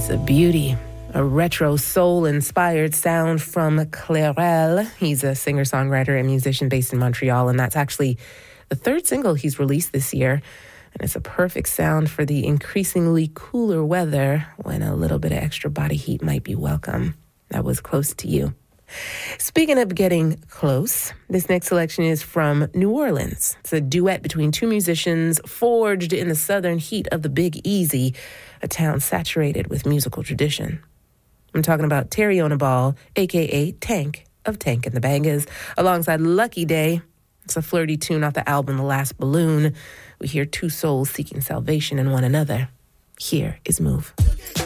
It's a beauty. A retro soul-inspired sound from Clairel. He's a singer-songwriter and musician based in Montreal, and that's actually the third single he's released this year. And it's a perfect sound for the increasingly cooler weather when a little bit of extra body heat might be welcome. That was Close to You. Speaking of getting close, this next selection is from New Orleans. It's a duet between two musicians forged in the southern heat of the Big Easy, a town saturated with musical tradition. I'm talking about Terry Onabal, a.k.a. Tank of Tank and the Bangas, alongside Lucky Day. It's a flirty tune off the album The Last Balloon. We hear two souls seeking salvation in one another. Here is Move.